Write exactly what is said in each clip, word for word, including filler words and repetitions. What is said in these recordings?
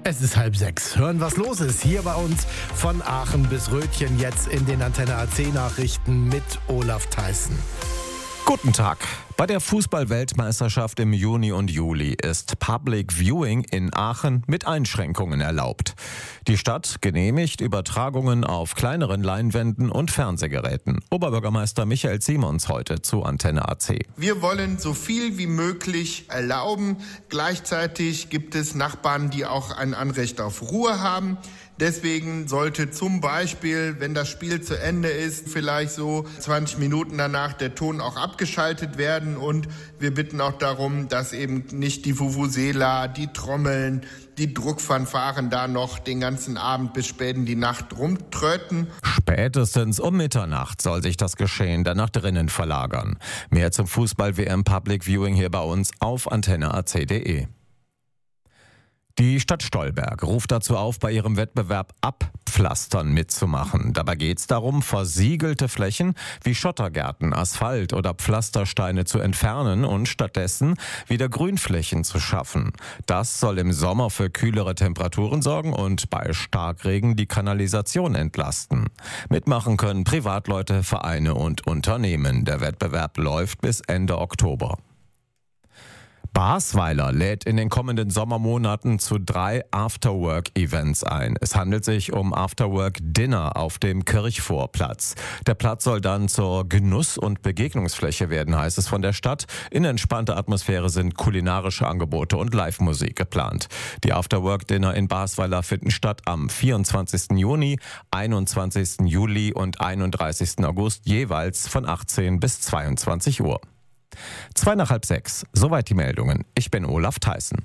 Es ist halb sechs. Hören, was los ist hier bei uns von Aachen bis Rötchen jetzt in den Antenne A C Nachrichten mit Olaf Theissen. Guten Tag. Bei der Fußball-Weltmeisterschaft im Juni und Juli ist Public Viewing in Aachen mit Einschränkungen erlaubt. Die Stadt genehmigt Übertragungen auf kleineren Leinwänden und Fernsehgeräten. Oberbürgermeister Michael Simons heute zu Antenne A C. Wir wollen so viel wie möglich erlauben. Gleichzeitig gibt es Nachbarn, die auch ein Anrecht auf Ruhe haben. Deswegen sollte zum Beispiel, wenn das Spiel zu Ende ist, vielleicht so zwanzig Minuten danach der Ton auch abgeschaltet werden. Und wir bitten auch darum, dass eben nicht die Vuvuzela, die Trommeln, die Druckfanfaren da noch den ganzen Abend bis spät in die Nacht rumtröten. Spätestens um Mitternacht soll sich das Geschehen dann nach drinnen verlagern. Mehr zum Fußball-W M Public Viewing hier bei uns auf antenne a c punkt d e. Die Stadt Stolberg ruft dazu auf, bei ihrem Wettbewerb Abpflastern mitzumachen. Dabei geht es darum, versiegelte Flächen wie Schottergärten, Asphalt oder Pflastersteine zu entfernen und stattdessen wieder Grünflächen zu schaffen. Das soll im Sommer für kühlere Temperaturen sorgen und bei Starkregen die Kanalisation entlasten. Mitmachen können Privatleute, Vereine und Unternehmen. Der Wettbewerb läuft bis Ende Oktober. Basweiler lädt in den kommenden Sommermonaten zu drei Afterwork-Events ein. Es handelt sich um Afterwork-Dinner auf dem Kirchvorplatz. Der Platz soll dann zur Genuss- und Begegnungsfläche werden, heißt es von der Stadt. In entspannter Atmosphäre sind kulinarische Angebote und Live-Musik geplant. Die Afterwork-Dinner in Basweiler finden statt am vierundzwanzigsten Juni, einundzwanzigsten Juli und einunddreißigsten August jeweils von achtzehn bis zweiundzwanzig Uhr. Zwei nach halb sechs. Soweit die Meldungen. Ich bin Olaf Theissen.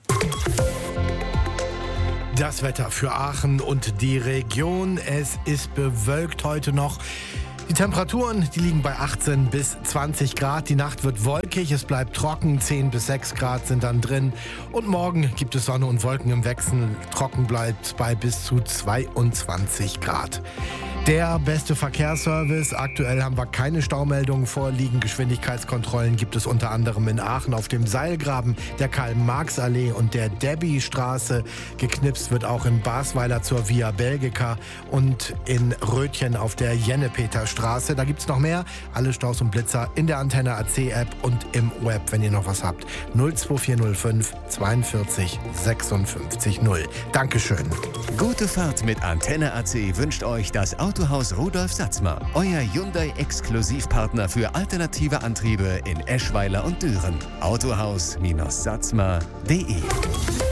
Das Wetter für Aachen und die Region. Es ist bewölkt heute noch. Die Temperaturen, die liegen bei achtzehn bis zwanzig Grad. Die Nacht wird wolkig, es bleibt trocken. zehn bis sechs Grad sind dann drin. Und morgen gibt es Sonne und Wolken im Wechsel. Trocken bleibt bei bis zu zweiundzwanzig Grad. Der beste Verkehrsservice. Aktuell haben wir keine Staumeldungen vorliegen. Geschwindigkeitskontrollen gibt es unter anderem in Aachen auf dem Seilgraben der Karl-Marx-Allee und der Debbie-Straße. Geknipst wird auch in Basweiler zur Via Belgica und in Rötchen auf der Jennepeter-Straße. Da gibt es noch mehr. Alle Staus und Blitzer in der Antenne A C-App und im Web, wenn ihr noch was habt. null zwei vier null fünf zweiundvierzig sechsundfünfzig null. Dankeschön. Gute Fahrt mit Antenne A C wünscht euch das Autohaus Rudolf Satzmer. Euer Hyundai-Exklusivpartner für alternative Antriebe in Eschweiler und Düren. autohaus Bindestrich satzmer punkt de